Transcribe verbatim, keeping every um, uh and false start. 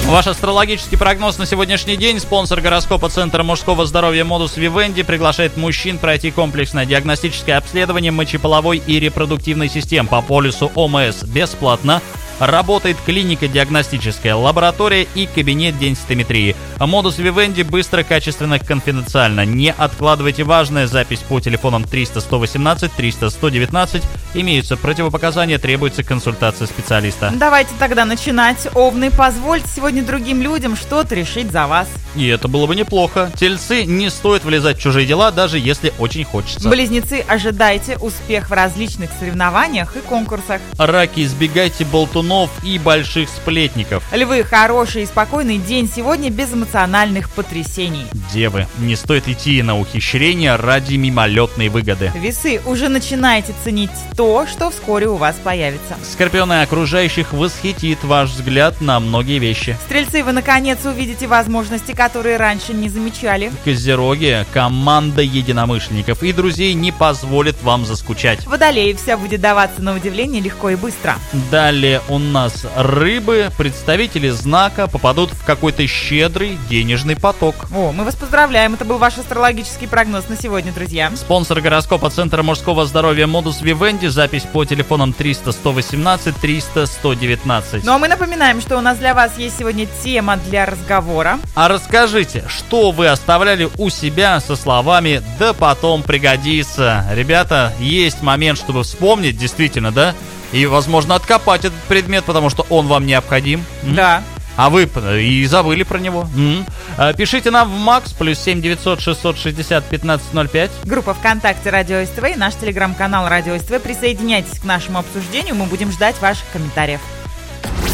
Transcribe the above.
Ваш астрологический прогноз на сегодняшний день. Спонсор гороскопа Центра мужского здоровья Modus Vivendi приглашает мужчин пройти комплексное диагностическое обследование мочеполовой и репродуктивной систем по полису ОМС бесплатно. Работает клиника, диагностическая лаборатория и кабинет денситометрии. Modus Vivendi быстро, качественно, конфиденциально. Не откладывайте важное. Запись по телефонам триста сто восемнадцать триста сто девятнадцать. Имеются противопоказания, требуется консультация специалиста. Давайте тогда начинать. Овны, позвольте сегодня другим людям что-то решить за вас. И это было бы неплохо. Тельцы, не стоит влезать в чужие дела, даже если очень хочется. Близнецы, ожидайте успех в различных соревнованиях и конкурсах. Раки, избегайте болтунов и больших сплетников. Львы, хороший и спокойный день сегодня без эмоциональных потрясений. Девы, не стоит идти на ухищрения ради мимолетной выгоды. Весы, уже начинайте ценить то, что вскоре у вас появится. Скорпионы, окружающих восхитит ваш взгляд на многие вещи. Стрельцы, вы наконец увидите возможности, которые раньше не замечали. Козероги, команда единомышленников и друзей не позволит вам заскучать. Водолеи, все будет даваться на удивление легко и быстро. Далее у нас рыбы, представители знака попадут в какой-то щедрый денежный поток. О, мы вас поздравляем, это был ваш астрологический прогноз на сегодня, друзья. Спонсор гороскопа Центра мужского здоровья Modus Vivendi, запись по телефонам триста сто восемнадцать триста сто девятнадцать. Ну а мы напоминаем, что у нас для вас есть сегодня тема для разговора. А расскажите, что вы оставляли у себя со словами «да потом пригодится». Ребята, есть момент, чтобы вспомнить, действительно, да? И, возможно, откопать этот предмет, потому что он вам необходим. Да. А вы и забыли про него. М-м. Пишите нам в Макс, плюс семь девятьсот шестьсот шестьдесят пятнадцать ноль пять. Группа ВКонтакте Радио СТВ и наш телеграм-канал Радио СТВ. Присоединяйтесь к нашему обсуждению, мы будем ждать ваших комментариев.